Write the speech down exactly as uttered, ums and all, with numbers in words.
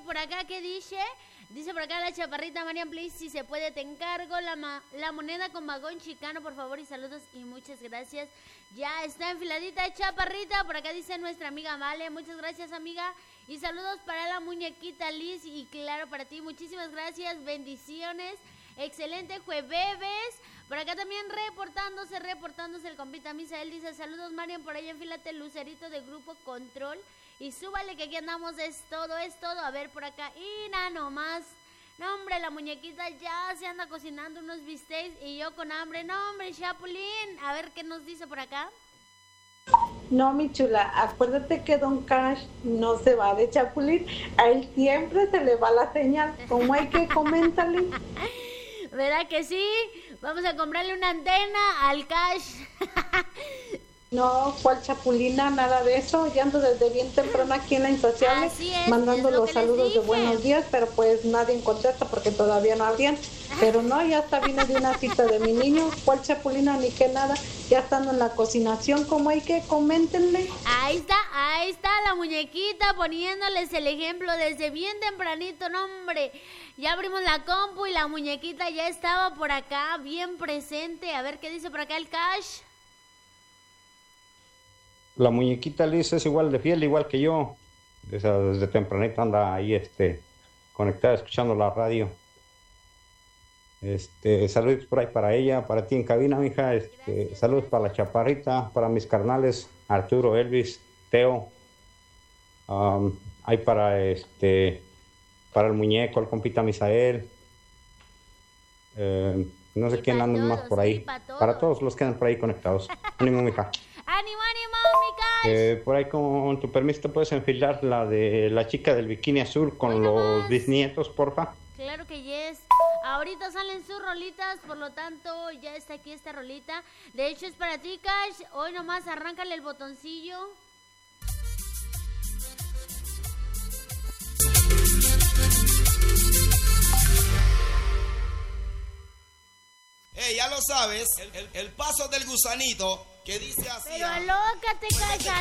por acá, ¿qué dice? Dice por acá la chaparrita Marian, please, si se puede, te encargo la, ma- la moneda con vagón chicano, por favor, y saludos y muchas gracias. Ya está enfiladita chaparrita, por acá dice nuestra amiga Vale, muchas gracias, amiga. Y saludos para la muñequita Liz y claro para ti, muchísimas gracias, bendiciones. Excelente jueves. Por acá también reportándose, reportándose el compita Misael. Dice, saludos Marian, por allá enfílate Lucerito de Grupo Control. Y súbale que aquí andamos, es todo, es todo. A ver por acá, y nada nomás. No hombre, la muñequita ya se anda cocinando unos bistecs y yo con hambre. No hombre, Chapulín, a ver qué nos dice por acá. No, mi chula, acuérdate que Don Cash no se va de Chapulín. A él siempre se le va la señal. ¿Cómo hay que comentarle? ¿Verdad que sí? Vamos a comprarle una antena al Cash. No, ¿cuál chapulina? Nada de eso. Ya ando desde bien temprano aquí en la Insaciable, es, mandando es lo los saludos de buenos días, pero pues nadie contesta porque todavía no abrían. Pero no, ya está, vine de una cita de mi niño. ¿Cuál chapulina ni qué nada? Ya estando en la cocinación, ¿cómo hay que? Coméntenle. Ahí está, ahí está la muñequita poniéndoles el ejemplo desde bien tempranito, no hombre. Ya abrimos la compu y la muñequita ya estaba por acá, bien presente. A ver qué dice por acá el Cash. La muñequita Liz es igual de fiel, igual que yo. Desde, desde tempranito anda ahí este, conectada, escuchando la radio. Este, saludos por ahí para ella, para ti en cabina, mija. Este, saludos para la chaparrita, para mis carnales, Arturo, Elvis, Teo. Um, hay para este, para el muñeco, el compita Misael. Eh, no sé y quién anda más por ahí. Sí, para, todos. para todos los que andan por ahí conectados. Ánimo, mija. ¡Ánimo, ánimo, mi Cash! Eh, por ahí, con tu permiso, te puedes enfilar la de la chica del bikini azul con bueno, los más. bisnietos, porfa. Claro que yes. Ahorita salen sus rolitas, por lo tanto, ya está aquí esta rolita. De hecho, es para ti, Cash. Hoy nomás arráncale el botoncillo. Hey, ya lo sabes, el, el, el paso del gusanito que dice así. Pero alócate, Cash.